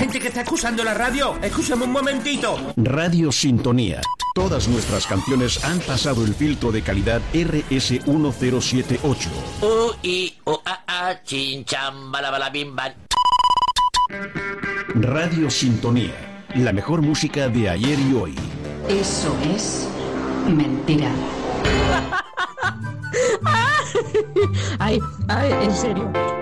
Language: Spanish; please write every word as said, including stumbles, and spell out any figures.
gente que está escuchando la radio. Escúchame un momentito. Radio Sintonía. Todas nuestras canciones han pasado el filtro de calidad R S uno cero siete ocho. U, I, O, A, A, chin, cham, bala, bala, bim, bam. Radio Sintonía. La mejor música de ayer y hoy. Eso es mentira. Ay, ay, en serio.